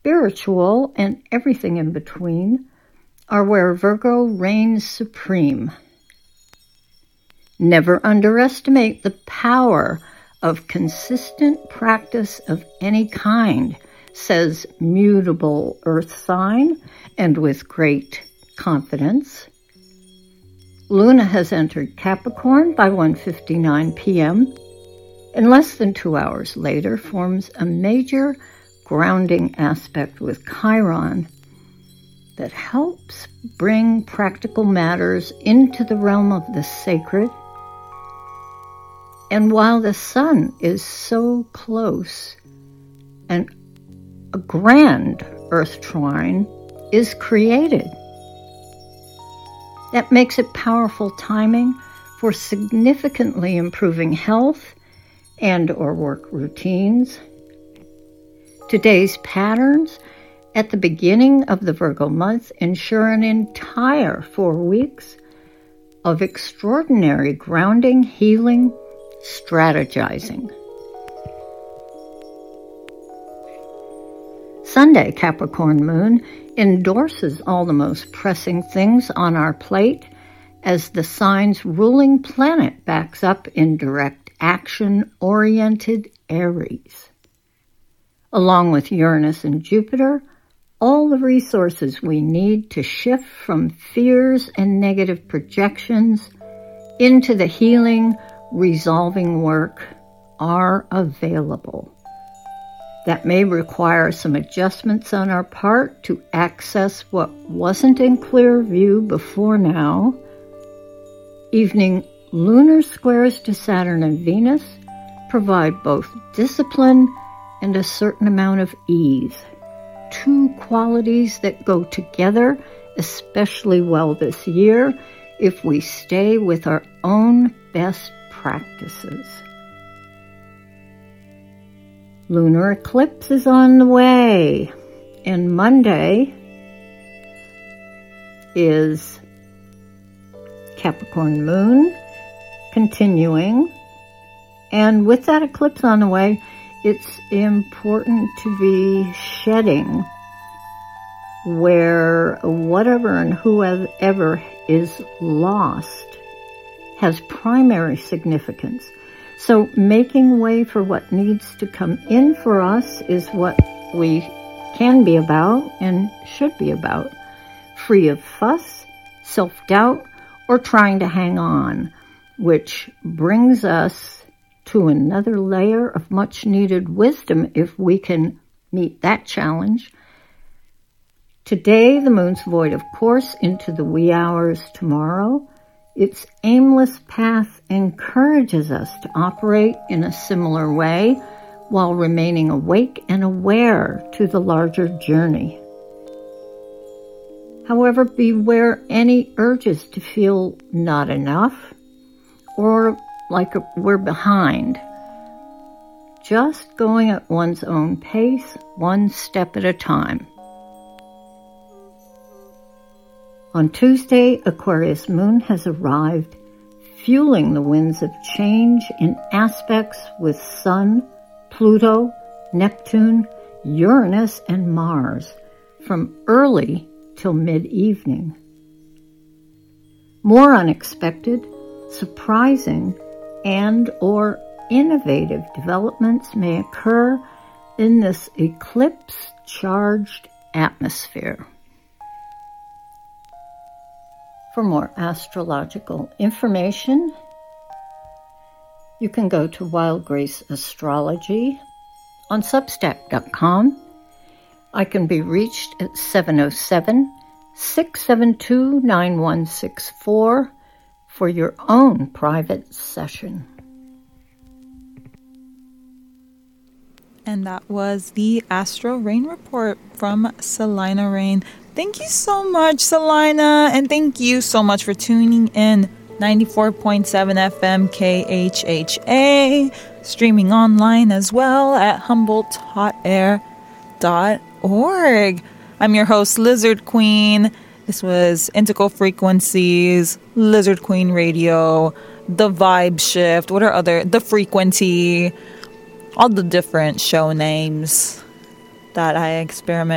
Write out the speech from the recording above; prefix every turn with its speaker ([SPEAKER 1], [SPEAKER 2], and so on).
[SPEAKER 1] spiritual, and everything in between are where Virgo reigns supreme. Never underestimate the power of consistent practice of any kind, says mutable earth sign, and with great confidence. Luna has entered Capricorn by 1:59 p.m. and less than 2 hours later forms a major grounding aspect with Chiron that helps bring practical matters into the realm of the sacred. And while the sun is so close, and a grand earth trine is created. That makes it powerful timing for significantly improving health and or work routines. Today's patterns at the beginning of the Virgo month ensure an entire 4 weeks of extraordinary grounding, healing, strategizing. Sunday Capricorn moon endorses all the most pressing things on our plate as the sign's ruling planet backs up in direct action-oriented Aries. Along with Uranus and Jupiter, all the resources we need to shift from fears and negative projections into the healing, resolving work are available. That may require some adjustments on our part to access what wasn't in clear view before now. Evening lunar squares to Saturn and Venus provide both discipline and a certain amount of ease. Two qualities that go together especially well this year if we stay with our own best practices. Lunar eclipse is on the way, and Monday is Capricorn moon continuing, and with that eclipse on the way, it's important to be shedding where whatever and whoever is lost has primary significance. So making way for what needs to come in for us is what we can be about and should be about, free of fuss, self-doubt, or trying to hang on, which brings us to another layer of much-needed wisdom if we can meet that challenge. Today, the moon's void, of course, into the wee hours tomorrow. Its aimless path encourages us to operate in a similar way while remaining awake and aware to the larger journey. However, beware any urges to feel not enough or like we're behind. Just going at one's own pace, one step at a time. On Tuesday, Aquarius moon has arrived, fueling the winds of change in aspects with Sun, Pluto, Neptune, Uranus, and Mars from early till mid-evening. More unexpected, surprising, and or innovative developments may occur in this eclipse-charged atmosphere. For more astrological information, you can go to Wild Grace Astrology on Substack.com. I can be reached at 707-672-9164 for your own private session.
[SPEAKER 2] And that was the Astro Rain Report from Selina Rain. Thank you so much, Selina, and thank you so much for tuning in. 94.7 FM KHHA, streaming online as well at HumboldtHotAir.org. I'm your host, Lizard Queen. This was Integral Frequencies, Lizard Queen Radio, The Vibe Shift, The Frequency, all the different show names that I experiment